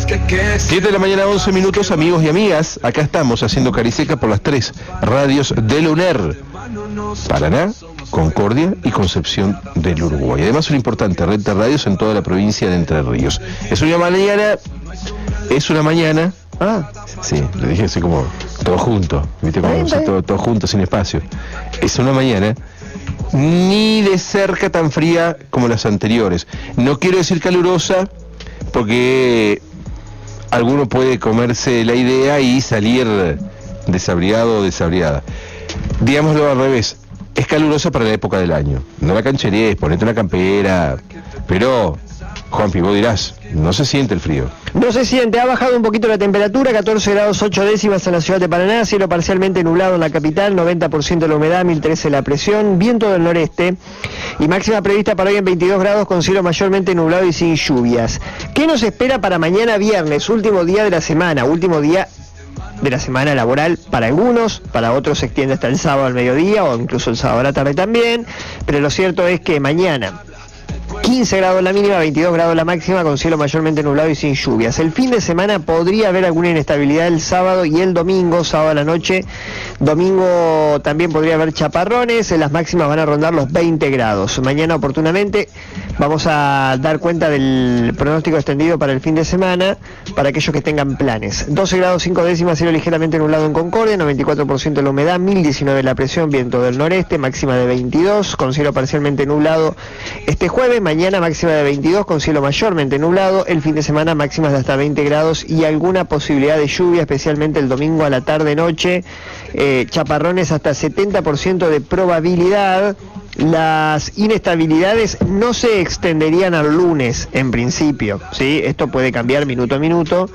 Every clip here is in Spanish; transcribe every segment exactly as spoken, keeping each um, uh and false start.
siete de la mañana, once minutos, amigos y amigas. Acá estamos haciendo Cariseca por las tres radios del UNER: Paraná, Concordia y Concepción del Uruguay. Además, una importante red de radios en toda la provincia de Entre Ríos. Es una mañana, es una mañana, ah, sí, le dije así como todo junto, viste, como o sea, todo, todo junto, sin espacio. Es una mañana ni de cerca tan fría como las anteriores. No quiero decir calurosa, porque alguno puede comerse la idea y salir desabrigado o desabrigada. Digámoslo al revés, es calurosa para la época del año. No la cancherees, ponete una campera, pero, Juanpi, vos dirás, no se siente el frío. No se siente, ha bajado un poquito la temperatura, catorce grados ocho décimas en la ciudad de Paraná, cielo parcialmente nublado en la capital, noventa por ciento la humedad, mil trece la presión, viento del noreste y máxima prevista para hoy en veintidós grados con cielo mayormente nublado y sin lluvias. ¿Qué nos espera para mañana viernes, último día de la semana, último día de la semana laboral para algunos, para otros se extiende hasta el sábado al mediodía o incluso el sábado a la tarde también, pero lo cierto es que mañana quince grados la mínima, veintidós grados la máxima, con cielo mayormente nublado y sin lluvias. El fin de semana podría haber alguna inestabilidad el sábado y el domingo, sábado a la noche. Domingo también podría haber chaparrones, las máximas van a rondar los veinte grados. Mañana oportunamente vamos a dar cuenta del pronóstico extendido para el fin de semana, para aquellos que tengan planes. doce grados cinco décimas, cielo ligeramente nublado en Concordia, noventa y cuatro por ciento la humedad, mil diecinueve la presión, viento del noreste, máxima de veintidós, con cielo parcialmente nublado este jueves. Mañana máxima de veintidós con cielo mayormente nublado, el fin de semana máximas de hasta veinte grados y alguna posibilidad de lluvia, especialmente el domingo a la tarde-noche, eh, chaparrones hasta setenta por ciento de probabilidad. Las inestabilidades no se extenderían al lunes en principio, ¿sí? Esto puede cambiar minuto a minuto,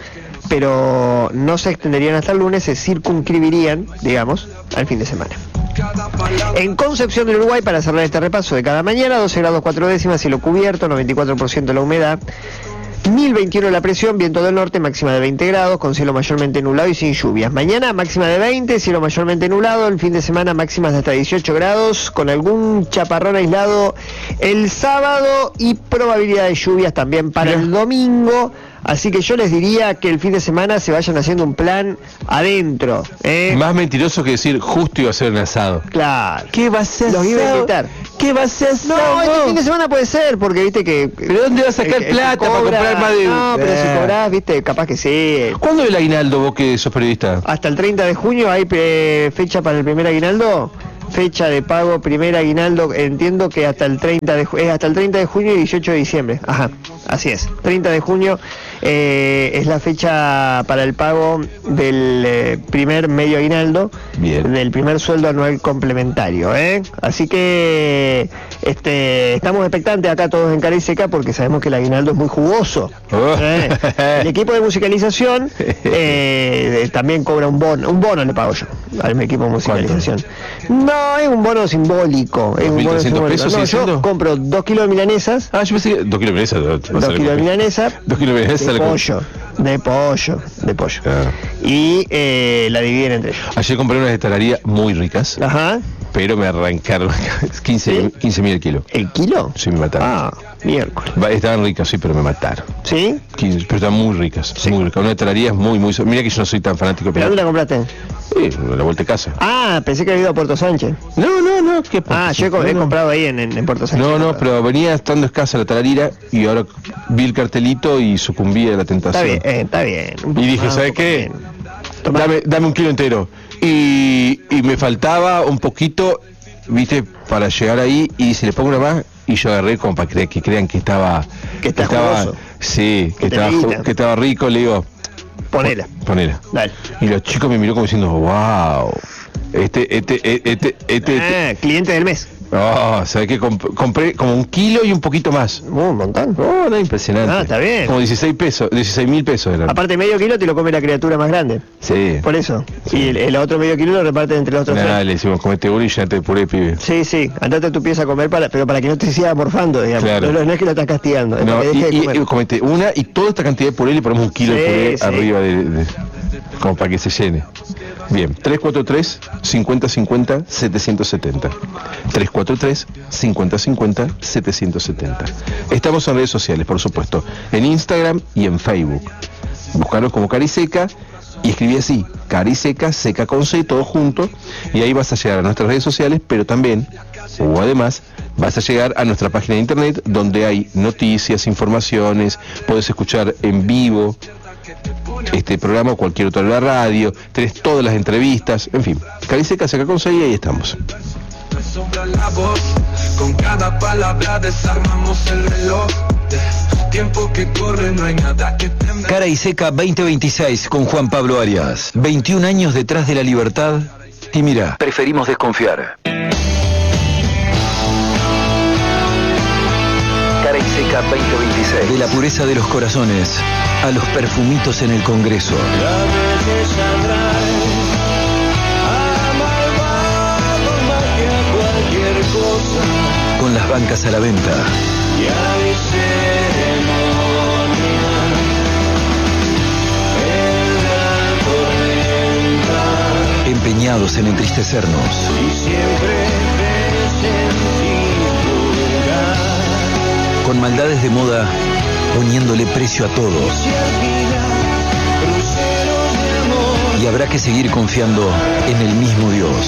pero no se extenderían hasta el lunes, se circunscribirían, digamos, al fin de semana. En Concepción del Uruguay, para cerrar este repaso de cada mañana, doce grados cuatro décimas, cielo cubierto, noventa y cuatro por ciento la humedad, mil veintiuno la presión, viento del norte, máxima de veinte grados, con cielo mayormente nublado y sin lluvias. Mañana máxima de veinte, cielo mayormente nublado, el fin de semana máximas de hasta dieciocho grados, con algún chaparrón aislado el sábado y probabilidad de lluvias también para el domingo. Así que yo les diría que el fin de semana se vayan haciendo un plan adentro, ¿eh? Más mentiroso que decir justo iba a ser un asado. Claro. ¿Qué va a ser? Los iba a invitar. ¿Qué va a ser? No, este fin de semana puede ser, porque viste que... ¿Pero dónde vas a sacar el, el plata cobra, para comprar más de...? No, pero eh. si cobrás, viste, capaz que sí. ¿Cuándo el aguinaldo, vos que sos periodista? Hasta el treinta de junio hay eh, fecha para el primer aguinaldo. Fecha de pago, primer aguinaldo, entiendo que hasta el treinta de junio, es hasta el treinta de junio y dieciocho de diciembre. Ajá, así es. treinta de junio eh, es la fecha para el pago del eh, primer medio aguinaldo. Bien. Del primer sueldo anual complementario, ¿eh? Así que este estamos expectantes acá todos en Cariseca porque sabemos que el aguinaldo es muy jugoso. Oh. ¿Eh? El equipo de musicalización eh, también cobra un bono, un bono le pago yo al equipo de musicalización. ¿Cuánto? No, es un bono simbólico. Es un bono simbólico. Pesos, no, ¿sí, yo siendo? Compro dos kilos de milanesas. Ah, yo pensé que dos kilos de milanesas. Dos kilos de milanesa. Dos kilos de milanesa. De pollo. De pollo. De pollo. Ah. Y eh, la dividen entre ellos. Ayer compré unas de talaría muy ricas. Ajá. Pero me arrancaron quince mil el kilo. ¿El kilo? Sí, me mataron. Ah, miércoles. Estaban ricas, sí, pero me mataron. ¿Sí? quince, pero estaban muy ricas. Sí. Muy ricas. Una de talaría es muy, muy... Mira que yo no soy tan fanático. ¿Pero dónde la compraste? Sí, a la vuelta de casa. Ah, pensé que había ido a Puerto Sánchez. No, no, no. ¿Qué ah, yo he, no, he no. comprado ahí en, en, en Puerto Sánchez. No, no, pero venía estando escasa la talarira y ahora vi el cartelito y sucumbí a la tentación. Está bien, eh, está bien. Y dije, ah, ¿sabes qué? Dame, dame un kilo entero. Y, y me faltaba un poquito, viste, para llegar ahí, y si le pongo una más, y yo agarré como para que, que crean que estaba... Que, está que estaba jugoso. Sí, que, que estaba, que estaba rico, le digo... Ponela. Ponela. Dale. Y los chicos me miró como diciendo, wow, este, este, este, este, este, ah, este. cliente del mes. Oh, ¿sabes qué? Comp- compré como un kilo y un poquito más. Uh, un montón. Oh, no, impresionante. Ah, está bien. Como dieciséis pesos, dieciséis mil pesos. Era. Aparte, medio kilo te lo come la criatura más grande. Sí. Por eso. Sí. Y el, el otro medio kilo lo reparten entre los otros nah, tres. Le decimos, comete uno y llénate de puré, pibe. Sí, sí. Andate a tu pieza a comer, para, pero para que no te siga morfando, digamos. Claro. No, no es que lo estás castigando. Es No, para que deje y, de comer. y, y comete una y toda esta cantidad de puré le ponemos un kilo sí, de puré sí. arriba de, de... como para que se llene. Bien, tres cuatro tres, cincuenta cincuenta, setecientos setenta. tres cuatro tres, cincuenta cincuenta, setecientos setenta. Estamos en redes sociales, por supuesto, en Instagram y en Facebook. Buscarlo como Cariseca y escribí así, Cariseca, seca con C, todo junto, y ahí vas a llegar a nuestras redes sociales, pero también, o además, vas a llegar a nuestra página de internet donde hay noticias, informaciones, puedes escuchar en vivo este programa o cualquier otro de la radio, tenés todas las entrevistas, en fin, Cariseca, seca con C y ahí estamos. Con cada palabra desarmamos el reloj. Tiempo que corre, no hay nada que temer. Cara y Seca veinte veintiséis con Juan Pablo Arias. veintiún años detrás de la libertad. Y mira, preferimos desconfiar. Cara y Seca veinte veintiséis. De la pureza de los corazones a los perfumitos en el Congreso. Con las bancas a la venta. Empeñados en entristecernos. Con maldades de moda, poniéndole precio a todos. Y habrá que seguir confiando en el mismo Dios.